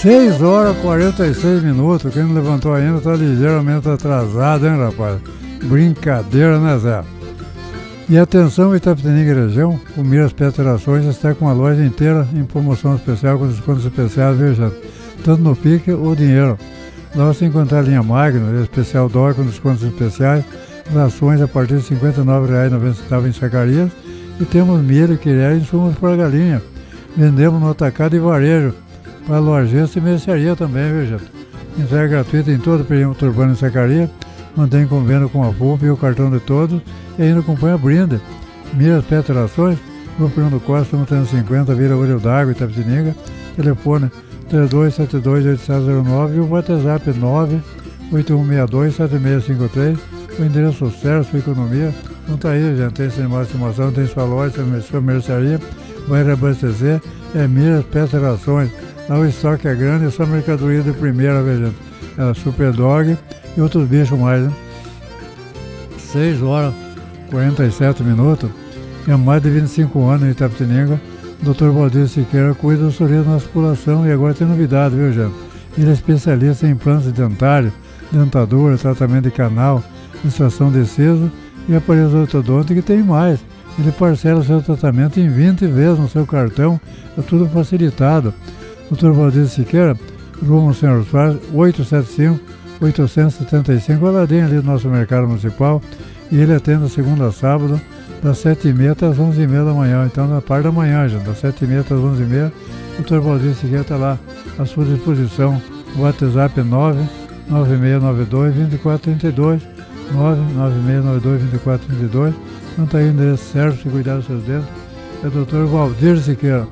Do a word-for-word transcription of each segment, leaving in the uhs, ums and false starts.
seis horas e quarenta e seis minutos. Quem não levantou ainda está ligeiramente atrasado, hein, rapaz? Brincadeira, né, Zé? E atenção, Itapetininga e região, o Miras Peterações está com a loja inteira em promoção especial, com descontos especiais, viu, gente? Tanto no pique ou dinheiro. Lá você encontrar a linha Magno, especial dólar com descontos especiais, rações a partir de cinquenta e nove reais e noventa centavos em sacarias, e temos milho, quiré e insumos para galinha. Vendemos no atacado e varejo, para lojista e mercearia também, viu, gente? Entrega gratuita em todo o perímetro urbano em Sacaria, mantém convênio com a F U P e o cartão de todos, e ainda acompanha brinde. Miras Peterações, Grupo Fernando Costa, estamos trezentos e cinquenta, Vila Olho d'Água, Itapetininga, telefone três dois sete dois oito sete zero nove e o WhatsApp nove oito um seis dois sete seis cinco três, o endereço certo, sua economia. Então tá aí, gente, tem esse animal de estimação, tem sua loja, tem sua mercearia, vai reabastecer, é Miras Peterações. Lá o estoque é grande, é só mercadoria de primeira, viu, gente? É Super Dog e outros bichos mais, né? seis horas e quarenta e sete minutos. E há mais de vinte e cinco anos em Itapetininga, o doutor Valdir Siqueira cuida do sorriso da nossa população e agora tem novidade, viu, gente? Ele é especialista em implantes dentários, dentadura, tratamento de canal, extração de siso e aparelhos ortodônticos, e tem mais. Ele parcela o seu tratamento em vinte vezes no seu cartão, é tudo facilitado. doutor Valdir Siqueira, Rua Senhor Soares, oitocentos e setenta e cinco, oitocentos e setenta e cinco, aladinho ali do nosso mercado municipal, e ele atende de segunda a sábado, das sete e meia até as onze e meia da manhã, então na parte da manhã, já, das sete e meia até as onze e meia, o doutor Valdir Siqueira está lá à sua disposição. O WhatsApp é nove nove seis nove dois dois quatro três dois, nove nove seis nove dois dois quatro três dois, então está aí o endereço certo, se cuidar dos seus dentes, é o doutor Valdir Siqueira.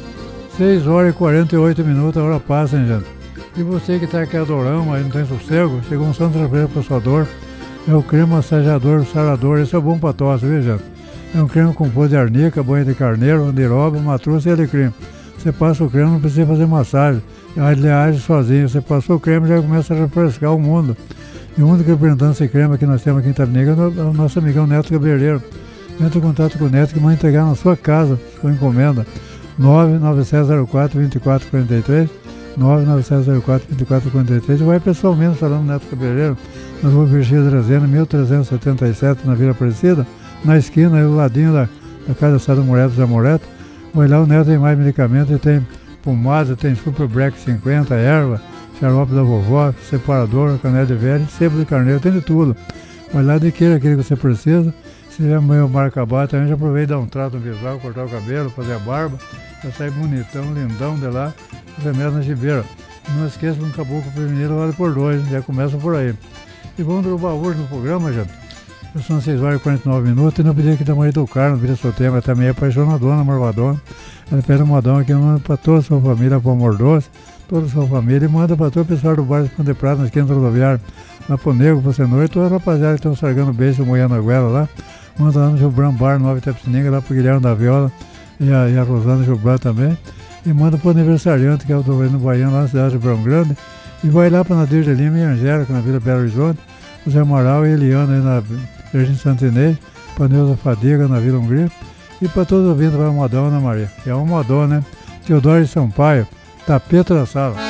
seis horas e quarenta e oito minutos, a hora passa, hein, gente? E você que está aqui adorando, mas não tem sossego, chegou um santo trabalho para sua dor, é o creme massageador, sarador, esse é bom para tosse, viu, gente? É um creme composto de arnica, banha de carneiro, andiroba, matruça e alecrim. Você passa o creme, não precisa fazer massagem, ele age sozinho, você passou o creme já começa a refrescar o mundo. E o único representante desse creme que nós temos aqui em Itapetininga é o nosso amigão Neto Cabeleireiro. Entre em contato com o Neto que vai entregar na sua casa, sua encomenda. nove nove sete zero quatro dois quatro quatro três, nove nove sete zero quatro dois quatro quatro três, e vai pessoalmente falando Neto Cabeleireiro, na rua Virgínia Drazena, mil trezentos e setenta e sete, na Vila Aparecida, na esquina, aí do ladinho da, da casa da Sado Moreto, da Moreto. Vai lá, o Neto tem mais medicamentos, tem pomada, tem Super Black cinquenta, erva, xarope da vovó, separador, canela de velho, sebo de carneiro, tem de tudo. Vai lá, adquira aquilo que você precisa. Se tiver meio marca-bata, também já aproveita e dá um trato no visual, cortar o cabelo, fazer a barba, já sai bonitão, lindão de lá, remédio na gibeira. Não esqueça que um caboclo prevenido vale por dois, já começa por aí. E vamos derrubar hoje no programa, gente. São seis horas e quarenta e nove minutos, e não pedi aqui da Maria do Carmo, vida solteira, mas também é apaixonadona, marvadona. Ela pede um modão aqui, manda para toda a sua família, para o Amor Doce, toda a sua família, e manda para todo o pessoal do bar de Ponte Prata, na esquina do rodoviário, lá pro Negro, pro Senhor, e toda a rapaziada que estão sargando beijo, moendo a goela lá. Manda lá no Gilbrão Bar, Nova Itapetininga, lá pro Guilherme da Viola e a, e a Rosana Gilbrão também. E manda pro aniversariante, que é o do Reino Baiano, lá na cidade de Brão Grande. E vai lá pra Nadir de Lima e Angélica, na Vila Belo Horizonte, o Zé Amaral e Eliana, aí na Jardim Santo Inês, pra Neuza Fadiga, na Vila Hungria. E pra todos os ouvintes, vai o modão, né, Maria? Que é um modão, né? Teodoro de Sampaio, tapete da sala.